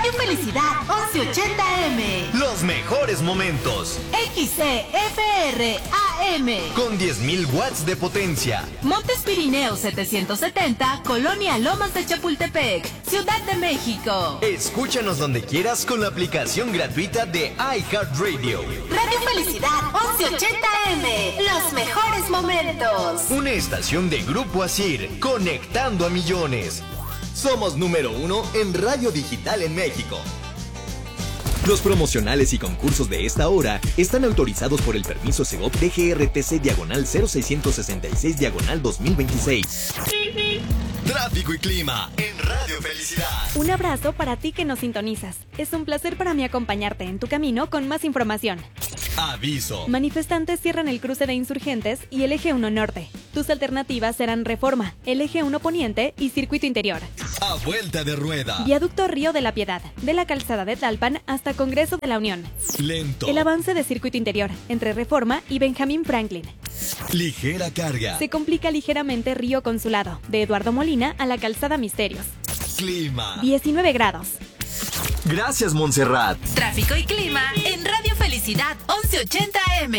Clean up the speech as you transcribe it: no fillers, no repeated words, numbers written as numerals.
Radio Felicidad 1180M. Los mejores momentos. XCFR AM. Con 10.000 watts de potencia. Montes Pirineos 770, Colonia Lomas de Chapultepec, Ciudad de México. Escúchanos donde quieras con la aplicación gratuita de iHeartRadio. Radio Felicidad 1180M. Los mejores momentos. Una estación de Grupo Asir, conectando a millones. Somos número 1 en radio digital en México. Los promocionales y concursos de esta hora están autorizados por el permiso Segov DGRTC/0666/2026. Tráfico y clima en Radio Felicidad. Un abrazo para ti que nos sintonizas. Es un placer para mí acompañarte en tu camino con más información. Aviso. Manifestantes cierran el cruce de Insurgentes y el Eje 1 Norte. Tus alternativas serán Reforma, el Eje 1 Poniente y Circuito Interior. A vuelta de rueda. Viaducto Río de la Piedad, de la calzada de Tlalpan hasta Congreso de la Unión. Lento. El avance de Circuito Interior, entre Reforma y Benjamín Franklin. Ligera carga. Se complica ligeramente Río Consulado, de Eduardo Molina a la calzada Misterios. Clima. 19 grados. Gracias, Montserrat. Tráfico y clima en Radio Felicidad 1180M.